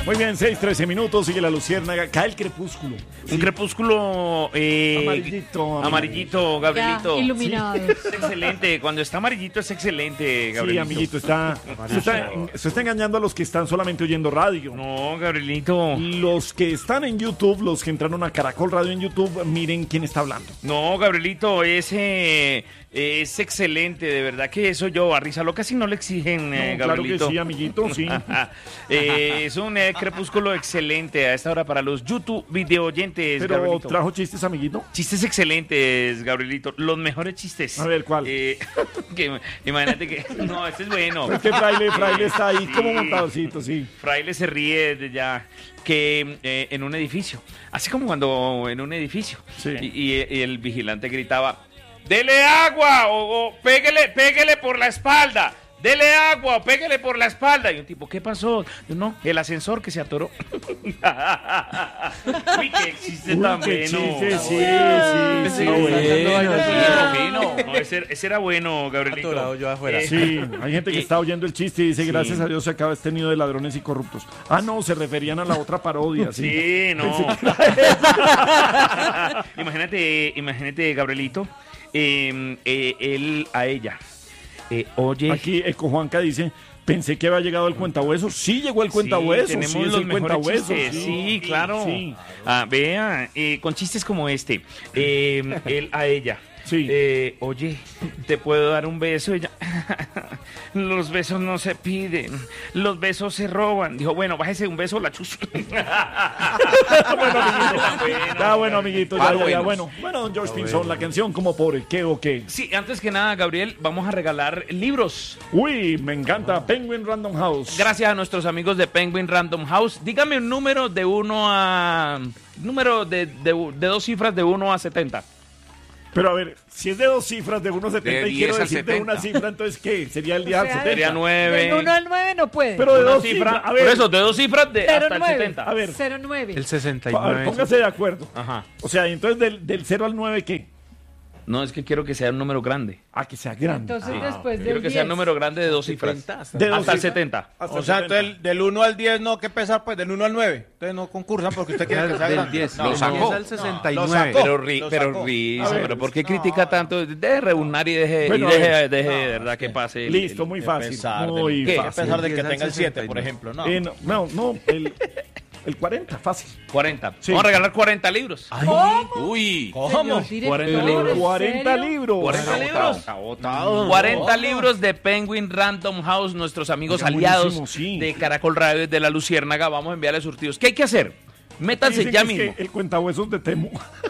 Muy bien, 6:13 minutos, sigue la luciérnaga, cae el crepúsculo. Un crepúsculo amarillito, Gabrielito. Ya, iluminado. Es excelente, cuando está amarillito es excelente, Gabrielito. Sí, amiguito, se está engañando a los que están solamente oyendo radio. No, Gabrielito. Los que están en YouTube, los que entraron a Caracol Radio en YouTube, miren quién está hablando. No, Gabrielito, ese es excelente, de verdad que eso yo a Risa Loca si no le exigen, Claro que Gabrielito. sí, amiguito, sí. Es un crepúsculo excelente a esta hora para los YouTube video oyentes, Pero Gabrielito. trajo chistes, amiguito. Chistes excelentes, Gabrielito. Los mejores chistes. A ver, ¿cuál? Imagínate que... No, este es bueno. Es que Fraile está ahí como montadocito, sí. Fraile se ríe de ya que en un edificio. Así como cuando en un edificio. Sí. Y el vigilante gritaba, ¡dele agua! O pégale por la espalda. Dele agua o pégale por la espalda. Y un tipo, ¿qué pasó? Yo, no, el ascensor que se atoró. Uy, qué chiste tan qué bueno. chiste, sí. Bueno. No, ese era bueno, Gabrielito. Atorado yo afuera. Sí, hay gente que está oyendo el chiste y dice, gracias a Dios se acaba este nido de ladrones y corruptos. Ah, no, se referían a la otra parodia. Sí, no. Imagínate, Gabrielito, él a ella. Oye. Aquí Eco Juanca dice, pensé que había llegado el cuentahueso. Sí llegó el cuentahueso. Tenemos sí, es los el mejores cuentahueso. chistes. Sí, claro. Sí. Vea, con chistes como este. Él a ella. Sí. Oye, ¿te puedo dar un beso? Ella, los besos no se piden, los besos se roban. Dijo, bueno, bájese un beso, la chus. Bueno, amiguito, ya. Bueno, don George Pinzón, la canción como por qué o qué. Sí, antes que nada, Gabriel, vamos a regalar libros. Uy, me encanta Penguin Random House. Gracias a nuestros amigos de Penguin Random House. Dígame un número de 1 a... Número de 2 cifras de 1 a 70. Pero a ver, si es de 2 cifras de 1.70 y quiero decir de una cifra, entonces ¿qué? Sería el día 70. Sería 9. Del 1 al 9 no puede. Pero de Una 2 cifra, cifras, a ver. por eso, de 2 cifras de hasta 09. el 70. A ver, 09. El a ver, 69. póngase de acuerdo. Ajá. O sea, entonces del 0 al 9, ¿qué? No, es que quiero que sea un número grande. Que sea grande. Entonces después del Quiero que sea un 10. número grande de 2 cifras. De dos Hasta el cifras. 70. Hasta O el sea, 70. entonces del 1 al 10 no, ¿qué pesar? Pues del 1 al 9. Entonces no concursan porque usted quiere que sea Del grande. 10. No, Lo no, sacó. no, Al 69. lo sacó. Pero Risa, A ver. pero ¿por qué critica tanto? Deje rebunar y deje, Bueno, deje de verdad que pase. Listo, muy fácil. Pesar Muy ¿Qué? A fácil. pesar de que Empieza tenga el el 7, 69. por ejemplo. No. El 40, fácil. 40. Sí. Vamos a regalar 40 libros. Uy. ¿Cómo? Señor director, 40 ¿en serio? libros. 40 libros. Agotado. 40 libros de Penguin Random House, nuestros amigos Oiga, aliados buenísimo, sí. de Caracol Radio y de la Luciérnaga. Vamos a enviarles surtidos. ¿Qué hay que hacer? Métanse Dicen ya que es mismo. que el cuentahuesos de Temu.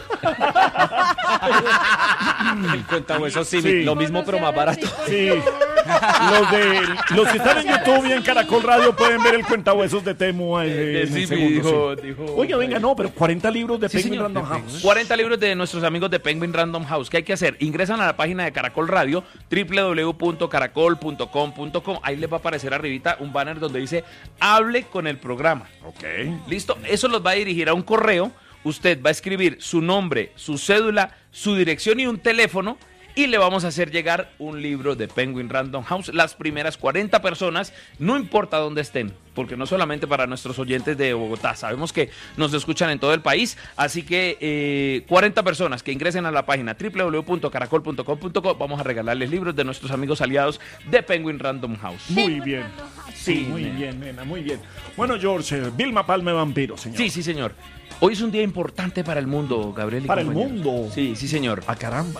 El cuentahueso sí, Sí. lo mismo pero más barato. Sí. Los que están en YouTube y en Caracol Radio pueden ver el cuentahuesos de Temu en el segundo. Sí. Oiga, venga, no, pero 40 libros de Sí, Penguin señor. Random House. 40 libros de nuestros amigos de Penguin Random House. ¿Qué hay que hacer? Ingresan a la página de Caracol Radio, www.caracol.com.co. Ahí les va a aparecer arribita un banner donde dice hable con el programa. Ok. ¿Listo? Eso los va a dirigir a un correo. Usted va a escribir su nombre, su cédula, su dirección y un teléfono. Y le vamos a hacer llegar un libro de Penguin Random House. Las primeras 40 personas, no importa dónde estén, porque no solamente para nuestros oyentes de Bogotá, sabemos que nos escuchan en todo el país. Así que 40 personas que ingresen a la página www.caracol.com.co, vamos a regalarles libros de nuestros amigos aliados de Penguin Random House. Muy bien. Sí, muy bien, nena, muy bien. Bueno, George, Vilma Palme Vampiro, señor. Sí, señor. Hoy es un día importante para el mundo, Gabriel. y Para el compañeros. mundo. Sí, señor. ¡A caramba!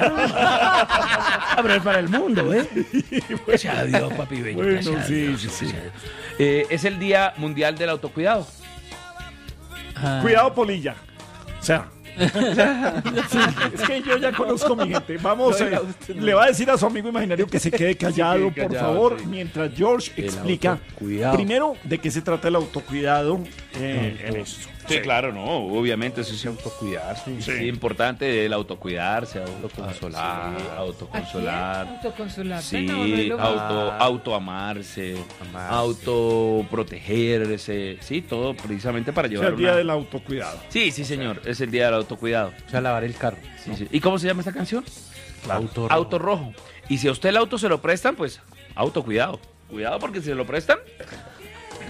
Pero es para el mundo, ¿eh? Gracias a Dios, papi bello. Bueno, Gracias a sí, Dios, sí, sí. gracias a Dios. Es el Día Mundial del Autocuidado. Cuidado, polilla. O sea. Sí, es que yo ya conozco a mi gente. Vamos, le va a decir a su amigo imaginario que se quede callado, por favor, mientras George explica autocuidado. primero de qué se trata el autocuidado en esto. Sí, claro, no, obviamente eso es autocuidarse. Sí, importante el autocuidarse, autoconsolar, autoconsolar. Autoconsolarse. Sí, No, no es lo mismo. autoamarse, autoprotegerse, sí, todo precisamente para O sea, llevar el día del autocuidado. Sí, sí, señor, es el día del autocuidado. O sea, lavar el carro. Sí, sí. ¿Y cómo se llama esta canción? Auto. Auto rojo. Y si a usted el auto se lo prestan, pues autocuidado. Cuidado porque si se lo prestan,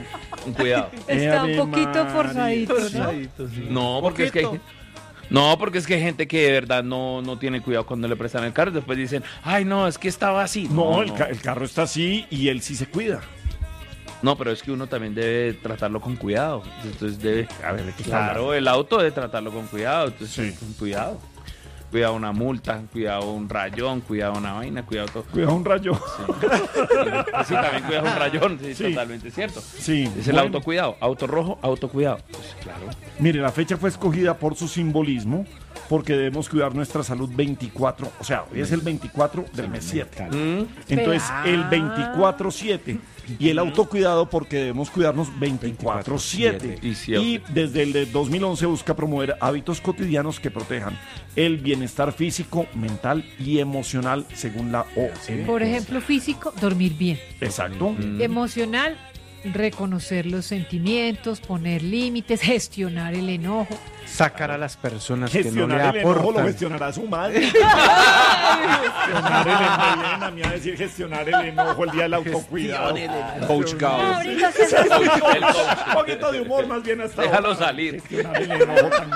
Con cuidado. Está un Ave poquito María. forzadito, ¿no? No, porque es que hay, no, porque es que hay gente que de verdad no tiene cuidado cuando le prestan el carro. Después dicen, ay, no, es que estaba así. No, el carro está así y él sí se cuida. No, pero es que uno también debe tratarlo con cuidado. Entonces debe... A ver, ¿de qué está Claro, el auto debe tratarlo con cuidado. Entonces, Sí. con cuidado. Cuidado una multa, cuidado un rayón, cuidado una vaina, cuidado todo. Cuidado un rayo. Sí, también cuidado un rayón, sí, Sí. totalmente cierto. Sí. Es el bueno. autocuidado. Auto rojo, autocuidado. Pues claro. Mire, la fecha fue escogida por su simbolismo, porque debemos cuidar nuestra salud 24, o sea, hoy es el 24 del mes 7. Entonces, el 24/7. Y el autocuidado porque debemos cuidarnos 24/7. Y sí, Y desde el de 2011 busca promover hábitos cotidianos que protejan el bienestar físico, mental y emocional según la OMS. Por ejemplo, físico, dormir bien. Exacto. Emocional, reconocer los sentimientos, poner límites, gestionar el enojo. Sacar a las personas que no le Gestionar el enojo lo aportan. gestionará su madre. Gestionar el enojo. Vienen a mí a decir gestionar el enojo el día del autocuidado. Coach Gao. Ahorita se nos- El coach. Un poquito de humor más bien hasta Déjalo ahora. salir. Gestionar el enojo tan-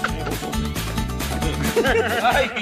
Ay.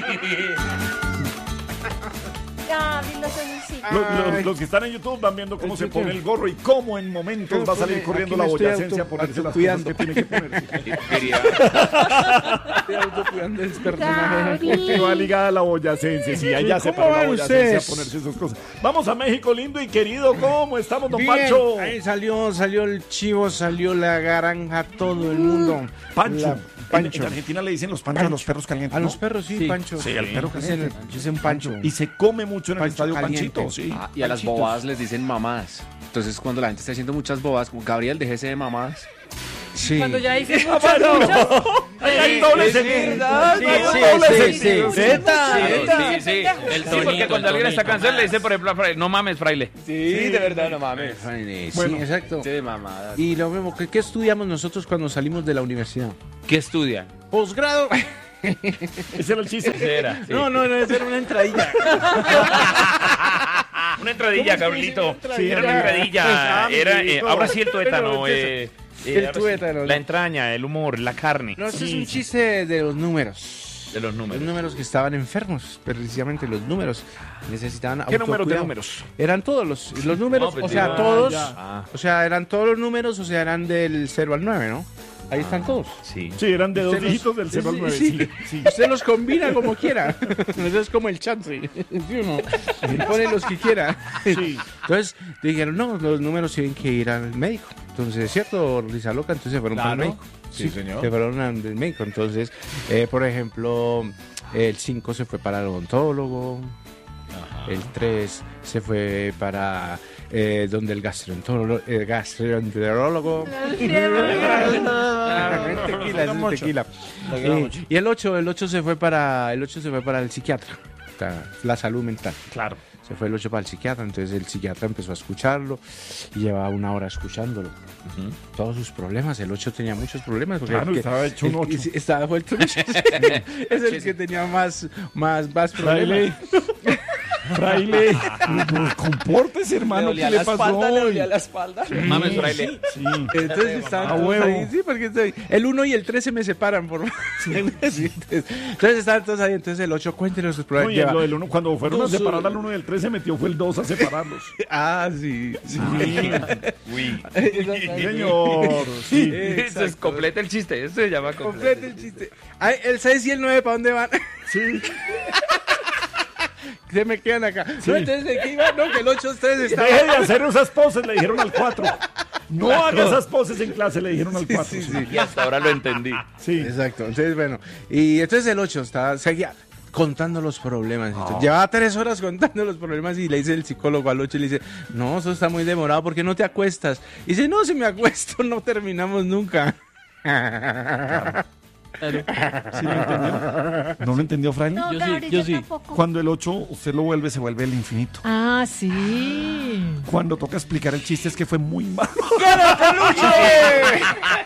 Ya, dilo así. Los que están en YouTube van viendo cómo se pone el gorro y cómo en momentos va a salir corriendo la Aquí me estoy boyacencia a ponerse las cosas que tiene que ponerse. Quería... Estoy autocuidando ese personaje. Que va ligada a la boyacense, sí, allá se ¿Cómo para la van boyacense a ustedes? ponerse esas cosas. Vamos a México lindo y querido, ¿cómo estamos, don Bien, Pancho? ahí salió el chivo, salió la granja, todo el mundo. Pancho. La- Pancho. En Argentina le dicen los panchos a los perros calientes. A ¿no? los perros, sí, Pancho. Sí, al perro Es caliente. un Pancho. Y se come mucho en el Pancho estadio caliente. Panchito, sí. Ah, y a las Panchitos. bobadas les dicen mamadas. Entonces, cuando la gente está haciendo muchas bobadas, como Gabriel, déjese de mamadas. Sí. Cuando ya dice Ah, muchas, bueno. muchas. Hay doble sentido. Hay doble sentido. Sí, sí. Sí, porque cuando alguien está cansado le dice, por ejemplo, a Fraile, no mames, Fraile. Sí, de verdad, no mames. Sí, Bueno. exacto. De mamadas. Y lo mismo, ¿qué estudiamos nosotros cuando salimos de la universidad? ¿Qué estudian? Posgrado. Ese era el chiste. Era. sí. No, esa era una entradilla. Una entradilla, Gabrielito. Sí, Era una era- entradilla. Era, amiguito. ahora sí el tuétano. El ahora sí. tuétano, La ¿no? entraña, el humor, la carne. No, esto es Sí, un sí. chiste de los números. De los Los números. números que estaban enfermos, precisamente los números. Necesitaban ¿Qué números de autocuidado. números? Eran todos los números, No, pues o sea, ya, todos. ya. O sea, eran todos los números, o sea, eran del 0 al 9, ¿no? Ahí están todos. Sí. Sí, eran de dos Usted los- dígitos del 0 al 9. Sí, Sí, sí. Usted los combina como quiera. Eso es como el chance. ¿Sí o no? Y pone los que quiera. Sí. Entonces dijeron, no, los números tienen que ir al médico. Entonces, ¿es cierto, Risa Loca? Entonces se fueron para el Claro. médico. Sí, señor. Se fueron al médico. Entonces, por ejemplo, el 5 se fue para el odontólogo. El 3 se fue para donde el gastroenterólogo. Tequila, ese es tequila. Y el 8 se fue para el psiquiatra. La salud mental. Claro. Se fue el 8 para el psiquiatra, entonces el psiquiatra empezó a escucharlo y llevaba una hora escuchándolo. Todos sus problemas, el 8 tenía muchos problemas. Porque Claro, estaba hecho un 8. Estaba vuelto un 8. Es el que tenía más problemas. Fraile. Fraile. Pues, compórtese, hermano. ¿Qué le pasó hoy? la espalda. Mames, Fraile. Sí. Entonces estaban A todos huevo. ahí, sí, porque el 1 y el 3 se me separan. Entonces estaban todos ahí, entonces el 8 cuéntenos sus No, problemas. y el, Lleva- el uno, cuando fueron a Dos, separar al 1 y el 3 se metió fue el 2 a separarlos. Ah, sí. Uy. Señor. Sí. Eso es completa el chiste. Eso se llama Complete el chiste. Ay, el 6 y el 9, ¿para dónde van? Sí. Se me quedan acá. Sí. No, entonces, ¿de qué iba? No, que el 8 ustedes estaban... Deje de hacer esas poses, le dijeron al 4. No haga esas poses en clase, le dijeron al 4. sí, sí. Y hasta ahora lo entendí. Sí. Exacto. Entonces, bueno. Y entonces el 8 seguía contando los problemas. Entonces, llevaba 3 horas contando los problemas y le dice el psicólogo al 8 y le dice, no, eso está muy demorado, ¿por qué no te acuestas? Y dice, no, si me acuesto no terminamos nunca. ¿Sí lo entendió? ¿No lo entendió, Fraile? No, Yo sí, Gabriel, yo yo sí. tampoco. Cuando el 8 usted lo vuelve, se vuelve el infinito. Ah, sí. Cuando toca explicar el chiste es que fue muy malo.